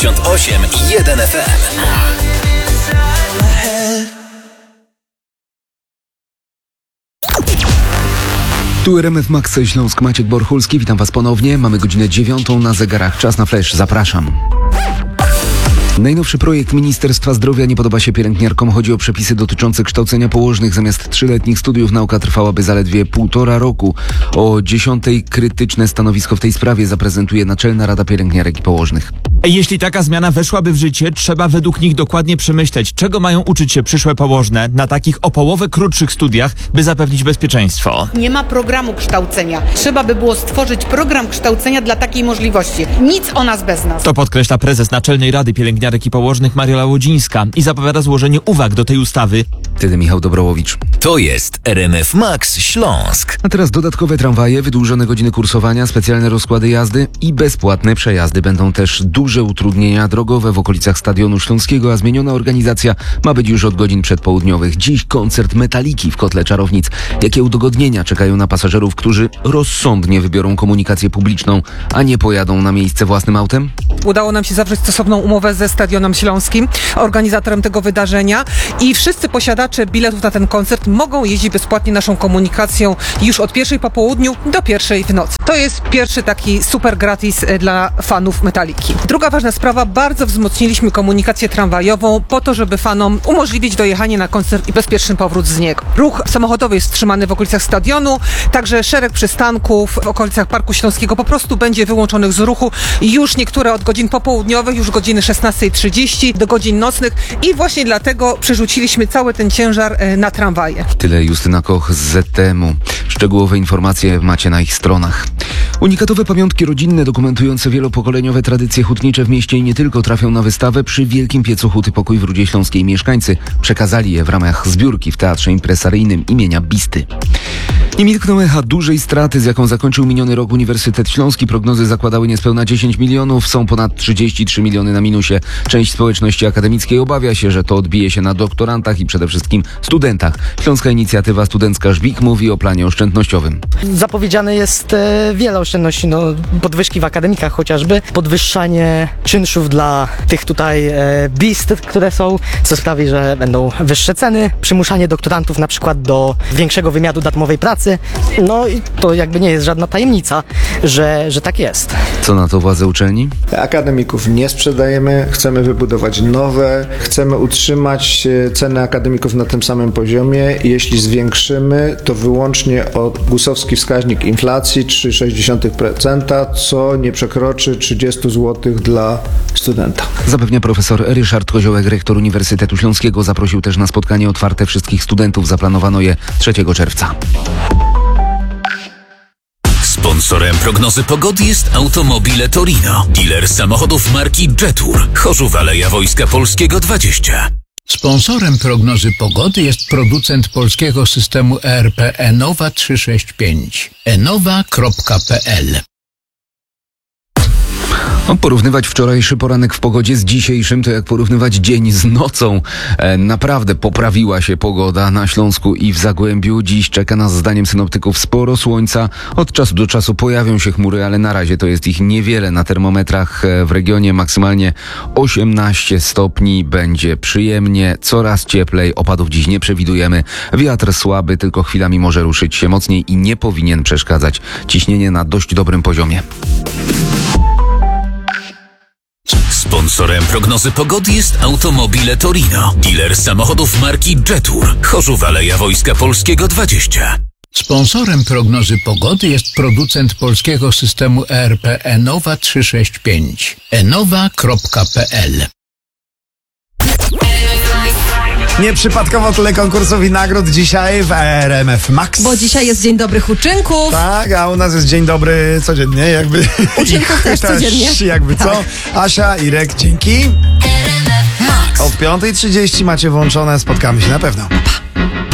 98,1 FM. Tu RMF Max Śląsk, Maciek Borchulski. Witam Was ponownie. Mamy godzinę 9 na zegarach. Czas na flash. Zapraszam. Najnowszy projekt Ministerstwa Zdrowia nie podoba się pielęgniarkom. Chodzi o przepisy dotyczące kształcenia położnych. Zamiast 3-letnich studiów nauka trwałaby zaledwie 1,5 roku. O 10 krytyczne stanowisko w tej sprawie zaprezentuje Naczelna Rada Pielęgniarek i Położnych. Jeśli taka zmiana weszłaby w życie, trzeba według nich dokładnie przemyśleć, czego mają uczyć się przyszłe położne na takich o połowę krótszych studiach, by zapewnić bezpieczeństwo. Nie ma programu kształcenia. Trzeba by było stworzyć program kształcenia dla takiej możliwości. Nic o nas bez nas. To podkreśla prezes Naczelnej Rady Pielęgniarek i Położnych Mariola Łodzińska i zapowiada złożenie uwag do tej ustawy. Wtedy Michał Dobrołowicz. To jest RMF Max Śląsk. A teraz dodatkowe tramwaje, wydłużone godziny kursowania, specjalne rozkłady jazdy i bezpłatne przejazdy. Będą też duże utrudnienia drogowe w okolicach Stadionu Śląskiego, a zmieniona organizacja ma być już od godzin przedpołudniowych. Dziś koncert Metaliki w Kotle Czarownic. Jakie udogodnienia czekają na pasażerów, którzy rozsądnie wybiorą komunikację publiczną, a nie pojadą na miejsce własnym autem? Udało nam się zawrzeć stosowną umowę ze Stadionem Śląskim, organizatorem tego wydarzenia, i wszyscy posiadacze biletów na ten koncert mogą jeździć bezpłatnie naszą komunikacją już od 1:00 po południu do 1:00 w nocy. To jest pierwszy taki super gratis dla fanów Metaliki. Druga ważna sprawa, bardzo wzmocniliśmy komunikację tramwajową po to, żeby fanom umożliwić dojechanie na koncert i bezpieczny powrót z niego. Ruch samochodowy jest wstrzymany w okolicach stadionu, także szereg przystanków w okolicach Parku Śląskiego po prostu będzie wyłączonych z ruchu. Już niektóre od godzin popołudniowych, już godziny 16:30 do godzin nocnych, i właśnie dlatego przerzuciliśmy cały ten ciężar na tramwaje. Tyle Justyna Koch z ZTM-u. Szczegółowe informacje macie na ich stronach. Unikatowe pamiątki rodzinne dokumentujące wielopokoleniowe tradycje hutnicze w mieście i nie tylko trafią na wystawę przy Wielkim Piecu Huty Pokój w Rudzie Śląskiej. Mieszkańcy przekazali je w ramach zbiórki w Teatrze Impresaryjnym imienia Bisty. Nie milkną echa dużej straty, z jaką zakończył miniony rok Uniwersytet Śląski. Prognozy zakładały niespełna 10 milionów, są ponad 33 miliony na minusie. Część społeczności akademickiej obawia się, że to odbije się na doktorantach i przede wszystkim studentach. Śląska Inicjatywa Studencka Żbik mówi o planie oszczędnościowym. Zapowiedziane jest wiele oszczędności, podwyżki w akademikach chociażby, podwyższanie czynszów dla tych tutaj bist, które są, co sprawi, że będą wyższe ceny, przymuszanie doktorantów na przykład do większego wymiaru darmowej pracy. No i to jakby nie jest żadna tajemnica, że tak jest. Co na to władze uczelni? Akademików nie sprzedajemy, chcemy wybudować nowe, chcemy utrzymać ceny akademików na tym samym poziomie. Jeśli zwiększymy, to wyłącznie o gusowski wskaźnik inflacji 3,6%, co nie przekroczy 30 zł dla studenta. Zapewnia profesor Ryszard Koziołek, rektor Uniwersytetu Śląskiego. Zaprosił też na spotkanie otwarte wszystkich studentów. Zaplanowano je 3 czerwca. Sponsorem prognozy pogody jest Automobile Torino, dealer samochodów marki Jetour, Chorzów Aleja Wojska Polskiego 20. Sponsorem prognozy pogody jest producent polskiego systemu ERP Enowa 365. enowa.pl. Porównywać wczorajszy poranek w pogodzie z dzisiejszym to jak porównywać dzień z nocą. Naprawdę poprawiła się pogoda na Śląsku i w Zagłębiu. Dziś czeka nas zdaniem synoptyków sporo słońca. Od czasu do czasu pojawią się chmury, ale na razie to jest ich niewiele. Na termometrach w regionie maksymalnie 18 stopni. Będzie przyjemnie, coraz cieplej. Opadów dziś nie przewidujemy. Wiatr słaby, tylko chwilami może ruszyć się mocniej i nie powinien przeszkadzać. Ciśnienie na dość dobrym poziomie. Sponsorem prognozy pogody jest Automobile Torino, dealer samochodów marki Jetour, Chorzów Aleja Wojska Polskiego 20. Sponsorem prognozy pogody jest producent polskiego systemu ERP Enowa 365. enowa.pl. Nieprzypadkowo tyle konkursów i nagród dzisiaj w RMF Max. Bo dzisiaj jest Dzień Dobrych Uczynków. Tak, a u nas jest Dzień Dobry codziennie, jakby. Uczynków też codziennie. Jakby tak. Co? Asia, Irek, dzięki. Max. Od 5:30 macie włączone, spotkamy się na pewno.